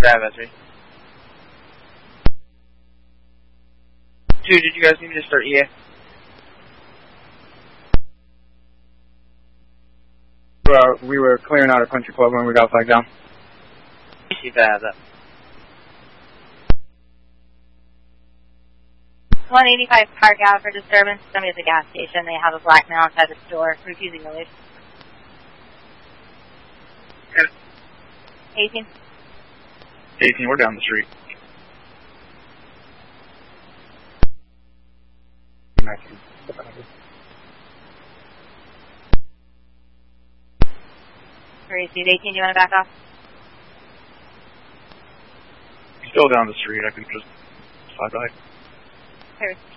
Advisory. 2, did you guys need me to start EA? We were clearing out a country club when we got flagged down. See if that adds up. 185 Park out for disturbance. Somebody at the gas station. They have a black man outside the store refusing to leave. Okay. 18. 18, we're down the street. 19. Receive 18, do you want to back off? Still down the street, I could just slide by. Okay.